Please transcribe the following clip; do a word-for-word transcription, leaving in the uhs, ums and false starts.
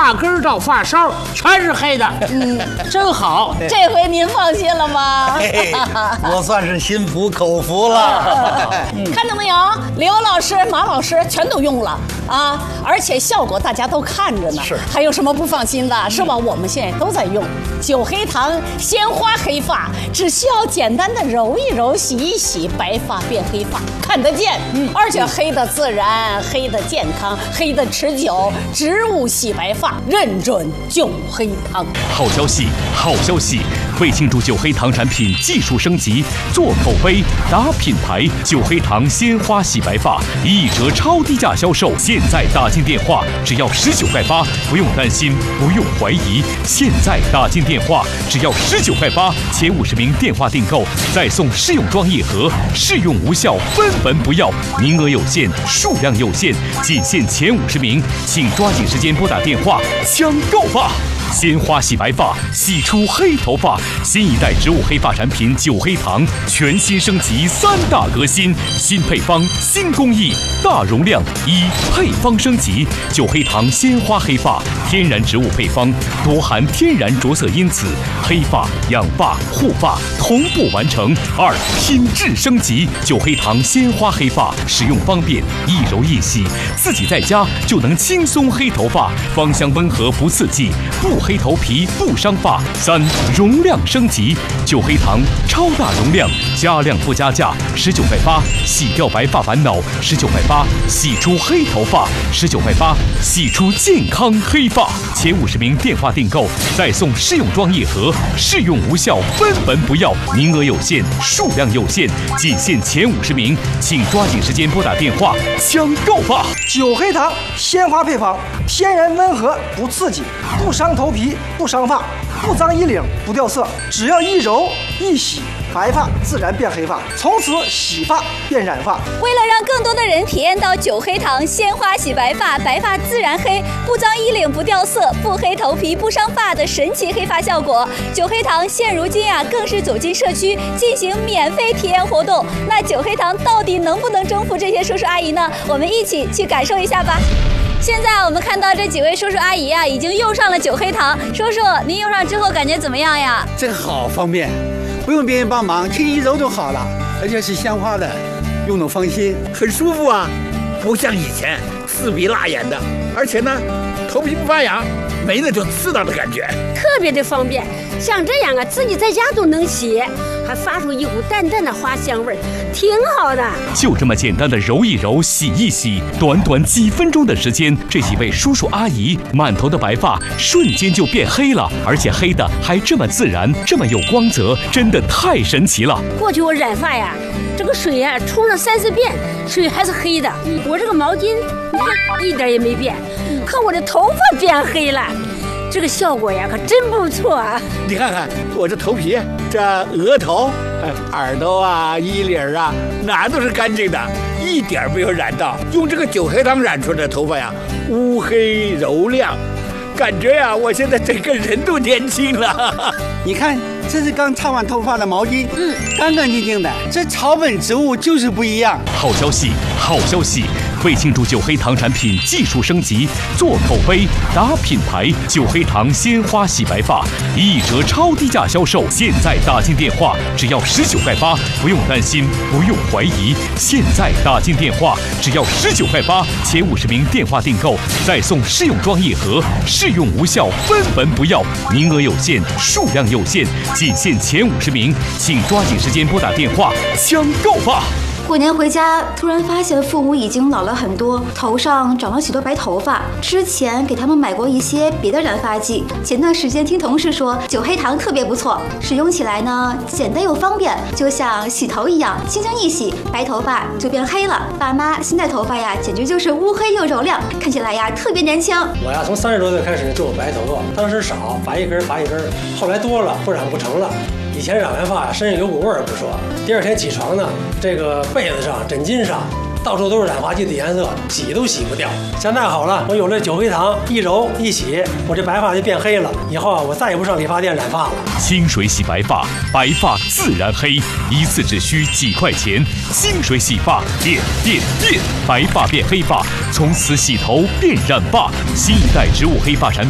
发根到发梢全是黑的，嗯，真好。 这回您放心了吗？ 我算是心服口服了。 看到没有，刘老师、马老师全都用了啊，而且效果大家都看着呢。 是， 还有什么不放心的？是吧？我们现在都在用九黑糖鲜花黑发，只需要简单的揉一揉、洗一洗，白发变黑发，看得见。嗯，而且黑的自然，黑的健康，黑的持久，植物洗白发，认准九黑糖。 好消息，好消息！为庆祝九黑糖产品技术升级，做口碑、打品牌，九黑糖鲜花洗白发一折超低价销售。现在打进电话，只要十九块八，不用担心，不用怀疑。现在打进电话，只要十九块八，前五十名电话订购再送试用装一盒，试用无效分文不要，名额有限，数量有限，仅限前五十名，请抓紧时间拨打电话抢购吧！鲜花洗白发，洗出黑头发，新一代植物黑发产品九黑糖全新升级，三大革新，新配方、新工艺，大容量，一配方升级，九黑糖鲜花黑发，天然植物配方，多含天然着色因子，黑发、养发、护发同步完成。二品质升级，九黑糖鲜花黑发，使用方便，一揉一洗，自己在家就能轻松黑头发，芳香温和不刺激，不黑头皮不伤发。三容量升级，九黑糖超大容量，加量不加价，十九块八，洗掉白发烦恼，十九块八，洗出黑头发，十九块八，洗出健康黑发。前五十名电话订购再送试用装一盒，试用无效分文不要，名额有限，数量有限，仅限前五十名，请抓紧时间拨打电话抢购吧！ 九黑糖鲜花配方，天然温和不刺激，不伤头皮不伤发，不脏衣领不掉色，只要一揉一洗，白发自然变黑发，从此洗发变染发。 为了让更多的人体验到九黑糖鲜花洗白发，白发自然黑，不脏衣领不掉色，不黑头皮不伤发的神奇黑发效果，九黑糖现如今啊更是走进社区进行免费体验活动。那九黑糖到底能不能征服这些叔叔阿姨呢？我们一起去感受一下吧。现在我们看到这几位叔叔阿姨啊，已经用上了九黑糖。叔叔，您用上之后感觉怎么样呀？ 真好方便，不用别人帮忙，轻轻一揉就好了，而且是鲜花的，用着放心，很舒服啊，不像以前刺鼻辣眼的，而且呢，头皮不发痒，没那种刺挠的感觉， 特别的方便。像这样啊，自己在家都能洗，还发出一股淡淡的花香味儿，挺好的。 就这么简单的揉一揉、洗一洗，短短几分钟的时间，这几位叔叔阿姨满头的白发瞬间就变黑了，而且黑的还这么自然，这么有光泽，真的太神奇了。 过去我染发呀，这个水呀冲了三四遍，水还是黑的。我这个毛巾，你看一点也没变，可我的头发变黑了。这个效果呀，可真不错啊！ 你看看我这头皮，这额头、耳朵啊、衣领啊，哪都是干净的，一点没有染到。用这个九黑糖染出来的头发呀，乌黑柔亮，感觉呀，我现在整个人都年轻了。你看，这是刚擦完头发的毛巾，嗯，干干净净的。这草本植物就是不一样。 好消息，好消息！为庆祝九黑糖产品技术升级，做口碑、打品牌，九黑糖鲜花洗白发一折超低价销售。现在打进电话，只要十九块八，不用担心，不用怀疑。现在打进电话，只要十九块八，前五十名电话订购再送试用装一盒，试用无效分文不要，名额有限，数量有限，仅限前五十名，请抓紧时间拨打电话抢购吧！ 过年回家，突然发现父母已经老了很多，头上长了许多白头发。之前给他们买过一些别的染发剂，前段时间听同事说九黑糖特别不错，使用起来呢简单又方便，就像洗头一样，轻轻一洗，白头发就变黑了。爸妈现在头发呀，简直就是乌黑又柔亮，看起来呀特别年轻。 我呀从三十多岁开始就有白头发，当时少，拔一根拔一根，后来多了不染不成了。以前染完发身上有股味儿不说，第二天起床呢，这个被子上、枕巾上到处都是染发剂的颜色，洗都洗不掉。现在好了，我有了九黑糖，一揉一洗，我这白发就变黑了。以后啊，我再也不上理发店染发了。 清水洗白发，白发自然黑，一次只需几块钱。清水洗发，变变变，白发变黑发，从此洗头变染发。新一代植物黑发产品。